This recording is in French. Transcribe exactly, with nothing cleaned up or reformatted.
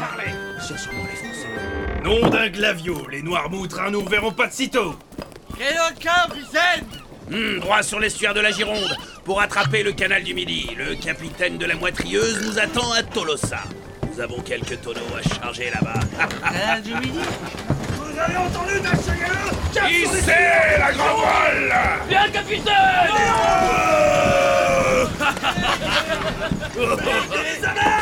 parler. C'est sûrement les Français. Nom d'un glavio, les noirs moutres nous reverront pas de sitôt. Quel capitaine? Hum, droit sur l'estuaire de la Gironde, pour attraper le canal du Midi. Le capitaine de la Moitrieuse nous attend à Tolosa. Nous avons quelques tonneaux à charger là-bas. Canal du Midi? Vous avez entendu Dachegueux? Hissez la grand voile! Bien, capitaine! Les amarres!